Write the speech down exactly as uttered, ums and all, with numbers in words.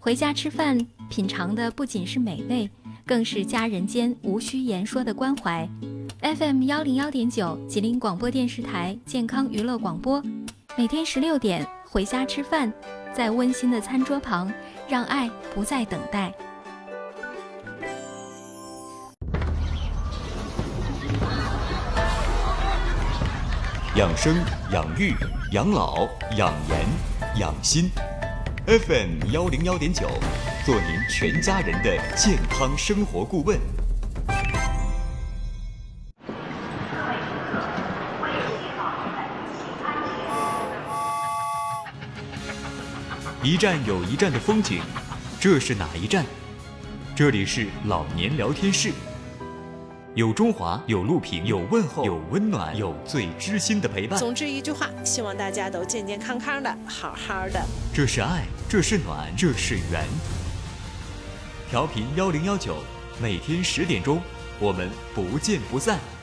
回家吃饭，品尝的不仅是美味，更是家人间无需言说的关怀。F M 幺零幺点九，吉林广播电视台健康娱乐广播，每天十六点，回家吃饭，在温馨的餐桌旁，让爱不再等待。 养生、养育、养老、养颜、养心。F M 幺零幺点九，做您全家人的健康生活顾问。一站有一站的风景，这是哪一站？这里是老年聊天室。有中华，有录屏，有问候，有温暖，有最知心的陪伴。 总之一句话，希望大家都健健康康的，好好的。 这是爱，这是暖，这是缘。调频幺零幺九，每天十点钟，我们不见不散。